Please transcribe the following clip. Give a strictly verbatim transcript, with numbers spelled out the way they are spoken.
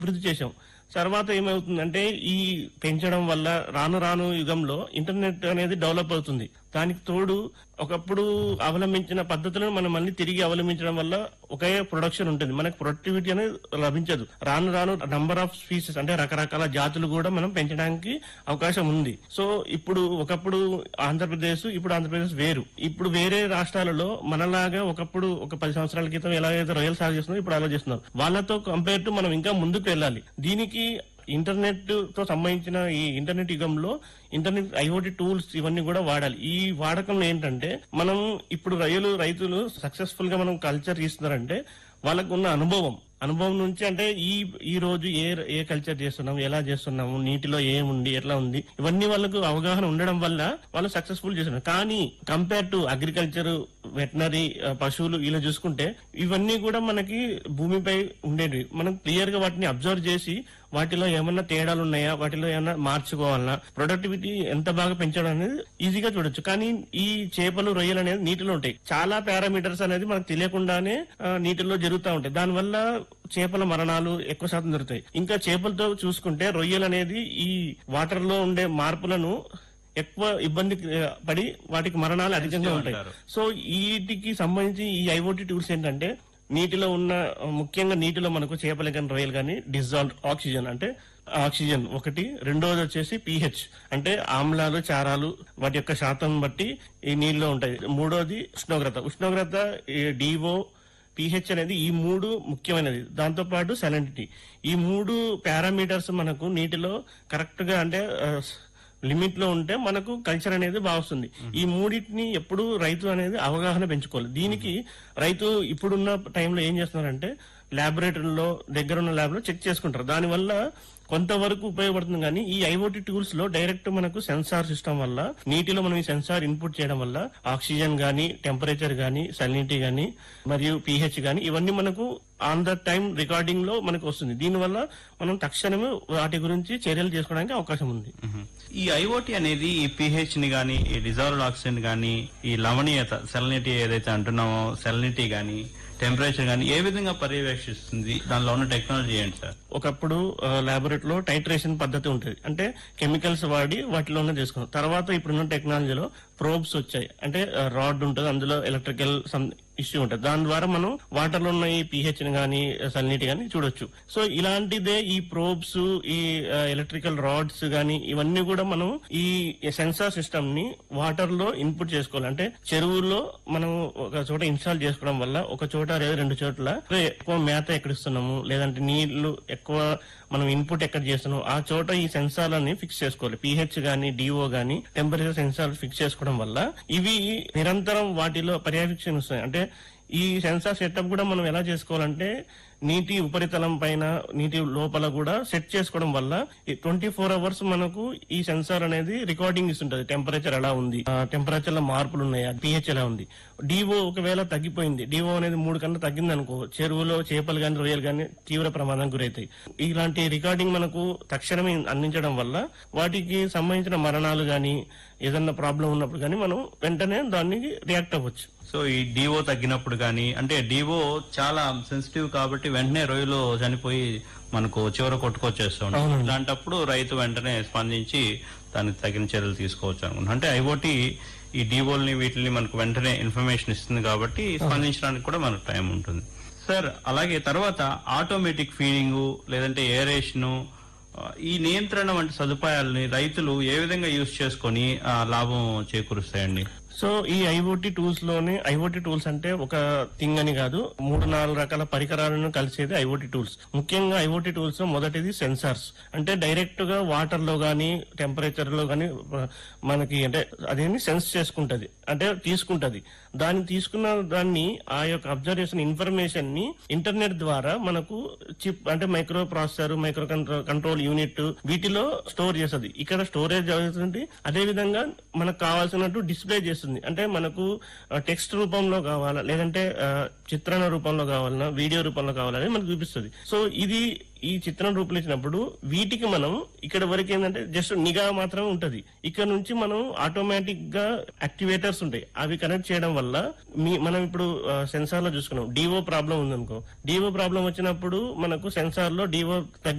అభివృద్ధి చేశాం. తర్వాత ఏమవుతుందంటే ఈ పెంచడం వల్ల రాను రాను యుగంలో ఇంటర్నెట్ అనేది డెవలప్ అవుతుంది. దానికి తోడు ఒకప్పుడు అవలంబించిన పద్ధతులను మనం మళ్ళీ తిరిగి అవలంబించడం వల్ల ఒకే ప్రొడక్షన్ ఉంటుంది, మనకు ప్రొడక్టివిటీ అనేది లభించదు. రాను రాను నంబర్ ఆఫ్ స్పీసెస్ అంటే రకరకాల జాతులు కూడా మనం పెంచడానికి అవకాశం ఉంది. సో ఇప్పుడు ఒకప్పుడు ఆంధ్రప్రదేశ్, ఇప్పుడు ఆంధ్రప్రదేశ్ వేరు. ఇప్పుడు వేరే రాష్ట్రాలలో మనలాగా ఒకప్పుడు ఒక పది సంవత్సరాల క్రితం ఎలాగైతే రొయ్యలు సాగు చేస్తున్నారు ఇప్పుడు అలా చేస్తున్నారు. వాళ్ళతో కంపేర్ టు మనం ఇంకా ముందుకు వెళ్ళాలి. దీనికి ఇంటర్నెట్ తో సంబంధించిన ఈ ఇంటర్నెట్ యుగంలో ఇంటర్నెట్ ఐఓటీ టూల్స్ ఇవన్నీ కూడా వాడాలి. ఈ వాడకంలో ఏంటంటే మనం ఇప్పుడు రొయ్యలు రైతులు సక్సెస్ఫుల్ గా మనం కల్చర్ ఇస్తున్నారంటే వాళ్ళకు ఉన్న అనుభవం అనుభవం నుంచి అంటే ఈ ఈ రోజు ఏ ఏ కల్చర్ చేస్తున్నాము, ఎలా చేస్తున్నాము, నీటిలో ఏముంది, ఎట్లా ఉంది, ఇవన్నీ వాళ్ళకు అవగాహన ఉండడం వల్ల వాళ్ళు సక్సెస్ఫుల్ చేస్తున్నారు. కానీ కంపేర్ టు అగ్రికల్చర్, వెటనరీ, పశువులు ఇలా చూసుకుంటే ఇవన్నీ కూడా మనకి భూమిపై ఉండేవి. మనం క్లియర్ గా వాటిని అబ్జర్వ్ చేసి వాటిలో ఏమన్నా తేడాలు ఉన్నాయా, వాటిలో ఏమన్నా మార్చుకోవాలన్నా, ప్రొడక్టివిటీ ఎంత బాగా పెంచడం అనేది ఈజీగా చూడొచ్చు. కానీ ఈ చేపలు, రొయ్యలు అనేది నీటిలో ఉంటాయి. చాలా పారామీటర్స్ అనేది మనకు తెలియకుండానే ఆ, నీటిలో జరుగుతూ ఉంటాయి. దానివల్ల చేపల మరణాలు ఎక్కువ శాతం జరుగుతాయి. ఇంకా చేపలతో చూసుకుంటే రొయ్యలు అనేది ఈ వాటర్ లో ఉండే మార్పులను ఎక్కువ ఇబ్బంది ఆ, పడి వాటికి మరణాలు అధికంగా ఉంటాయి. సో వీటికి సంబంధించి ఈ ఐఓటీ టూల్స్ ఏంటంటే నీటిలో ఉన్న ముఖ్యంగా నీటిలో మనకు చేపలు కానీ రొయ్యలు కానీ డిజాల్వ్ ఆక్సిజన్ అంటే ఆక్సిజన్ ఒకటి, రెండోది వచ్చేసి పిహెచ్ అంటే ఆమ్లాలు, చారాలు వాటి యొక్క శాతం బట్టి ఈ నీళ్ళలో ఉంటాయి. మూడోది ఉష్ణోగ్రత ఉష్ణోగ్రత డిఓ పిహెచ్ అనేది ఈ మూడు ముఖ్యమైనది. దాంతో పాటు సెలెనిటీ, ఈ మూడు పారామీటర్స్ మనకు నీటిలో కరెక్ట్ గా అంటే లిమిట్ లో ఉంటే మనకు కల్చర్ అనేది బాగా వస్తుంది. ఈ మూడింటిని ఎప్పుడు రైతు అనేది అవగాహన పెంచుకోవాలి. దీనికి రైతు ఇప్పుడున్న టైంలో ఏం చేస్తున్నారంటే ల్యాబొరేటరీలో దగ్గరున్న ల్యాబ్ లో చెక్ చేసుకుంటారు. దానివల్ల కొంతవరకు ఉపయోగపడుతుంది. కానీ ఈ ఐఓటీ టూల్స్ లో డైరెక్ట్ మనకు సెన్సార్ సిస్టమ్ వల్ల నీటిలో మనం ఈ సెన్సార్ ఇన్పుట్ చేయడం వల్ల ఆక్సిజన్ గానీ, టెంపరేచర్ గానీ, సలినిటీ గానీ, మరియు పిహెచ్ గానీ ఇవన్నీ మనకు ఆన్ ద టైం రికార్డింగ్ లో మనకు వస్తుంది. దీనివల్ల మనం తక్షణమే వాటి గురించి చర్యలు చేసుకోవడానికి అవకాశం ఉంది. ఈ ఐఓటీ అనేది ఈ పిహెచ్ ని గానీ, ఈ డిజాల్వ్డ్ ఆక్సిజన్ గానీ, ఈ లవణీయత సెలనిటీ ఏదైతే అంటున్నామో సెలనిటీ గానీ, టెంపరేచర్ గానీ ఏ విధంగా పర్యవేక్షిస్తుంది? దానిలో ఉన్న టెక్నాలజీ ఏంటి సార్? ఒకప్పుడు ల్యాబొరేటరీలో టైట్రేషన్ పద్ధతి ఉంటుంది, అంటే కెమికల్స్ వాడి వాటిలోనే చేసుకున్నాం. తర్వాత ఇప్పుడున్న టెక్నాలజీలో ప్రోబ్స్ వచ్చాయి, అంటే రాడ్ ఉంటుంది, అందులో ఎలక్ట్రికల్ ఇష్యూ ఉంటుంది. దాని ద్వారా మనం వాటర్ లో ఉన్న ఈ పిహెచ్ ని గానీ, సలినిటీ గానీ చూడొచ్చు. సో ఇలాంటిదే ఈ ప్రోబ్స్, ఈ ఎలక్ట్రికల్ రాడ్స్ గానీ ఇవన్నీ కూడా మనం ఈ సెన్సార్ సిస్టమ్ ని వాటర్ లో ఇన్పుట్ చేసుకోవాలి. అంటే చెరువులో మనం ఒక చోట ఇన్స్టాల్ చేసుకోవడం వల్ల ఒక చోట లేదా రెండు చోట్ల ఎక్కువ మేత ఎక్కడిస్తున్నాము, లేదంటే నీళ్లు ఎక్కువ మనం ఇన్పుట్ ఎక్కడ చేస్తున్నాం ఆ చోట ఈ సెన్సార్లని ఫిక్స్ చేసుకోవాలి. పిహెచ్ గానీ, డిఓ గానీ, టెంపరేచర్ సెన్సార్ ఫిక్స్ చేసుకోవడం వల్ల ఇవి నిరంతరం వాటిలో పర్యవేక్షణ వస్తాయి. అంటే ఈ సెన్సార్ సెటప్ కూడా మనం ఎలా చేసుకోవాలంటే నీటి ఉపరితలం పైన, నీటి లోపల కూడా సెట్ చేసుకోవడం వల్ల ట్వంటీ ఫోర్ అవర్స్ మనకు ఈ సెన్సార్ అనేది రికార్డింగ్ ఇస్తుంటది. టెంపరేచర్ ఎలా ఉంది, టెంపరేచర్ లో మార్పులు ఉన్నాయా, పిహెచ్ ఎలా ఉంది. డిఓ ఒకవేళ తగ్గిపోయింది, డిఓ అనేది మూడు కన్నా తగ్గింది అనుకో, చెరువులో చేపలు గానీ, రొయ్యలు గానీ తీవ్ర ప్రమాదానికి గురవుతాయి. ఇలాంటి రికార్డింగ్ మనకు తక్షణమే అందించడం వల్ల వాటికి సంబంధించిన మరణాలు గానీ, ఏదన్నా ప్రాబ్లం ఉన్నప్పుడు గానీ మనం వెంటనే దానికి రియాక్ట్ అవ్వచ్చు. సో ఈ డిఓ తగ్గినప్పుడు గానీ, అంటే డిఓ చాలా సెన్సిటివ్ కాబట్టి వెంటనే రొయ్యలు చనిపోయి మనకు చివర కొట్టుకొచ్చేస్తూ ఉంటాం. ఇలాంటప్పుడు రైతు వెంటనే స్పందించి దానికి తగిన చర్యలు తీసుకోవచ్చు అనుకుంటున్నాం. అంటే ఐఓటీ ఈ డిఓల్ని వీటిని మనకు వెంటనే ఇన్ఫర్మేషన్ ఇస్తుంది కాబట్టి స్పందించడానికి కూడా మనకు టైం ఉంటుంది. సార్ అలాగే తర్వాత ఆటోమేటిక్ ఫీడింగ్ లేదంటే ఏరేషన్, ఈ నియంత్రణ వంటి సదుపాయాలని రైతులు ఏ విధంగా యూజ్ చేసుకొని లాభం చేకూరుస్తాయండి? సో ఈ ఐఓటీ టూల్స్ లోనే, ఐఓటీ టూల్స్ అంటే ఒక థింగ్ అని కాదు, మూడు నాలుగు రకాల పరికరాలను కలిసేది ఐఓటీ టూల్స్. ముఖ్యంగా ఐఓటీ టూల్స్ లో మొదటిది సెన్సార్స్, అంటే డైరెక్ట్ గా వాటర్ లో గానీ, టెంపరేచర్ లో గానీ మనకి అంటే అదేమి సెన్స్ చేసుకుంటది, అంటే తీసుకుంటది. దాన్ని తీసుకున్న దాన్ని ఆ యొక్క అబ్జర్వేషన్ ఇన్ఫర్మేషన్ ని ఇంటర్నెట్ ద్వారా మనకు చిప్ అంటే micro processor, micro control unit వీటిలో స్టోర్ చేస్తుంది. ఇక్కడ స్టోరేజ్ అవుతుంది, అదే విధంగా మనకు కావాల్సినట్టు డిస్ప్లే చేస్తుంది. చూపిస్తుంది. అంటే మనకు టెక్స్ట్ రూపంలో కావాలా, లేదంటే ఆ, చిత్రణ రూపంలో కావాలన్నా, వీడియో రూపంలో కావాలని మనకు చూపిస్తుంది. సో ఇది ఈ చిత్రం రూపంలో ఇచ్చినప్పుడు వీటికి మనం ఇక్కడ వరకు ఏంటంటే జస్ట్ నిఘా మాత్రమే ఉంటది. ఇక్కడ నుంచి మనం ఆటోమేటిక్ గా యాక్టివేటర్స్ ఉంటాయి, అవి కనెక్ట్ చేయడం వల్ల మీ మనం ఇప్పుడు సెన్సార్ లో చూసుకున్నాం డివో ప్రాబ్లం ఉందనుకో, డివో ప్రాబ్లం వచ్చినప్పుడు మనకు సెన్సార్ లో డివో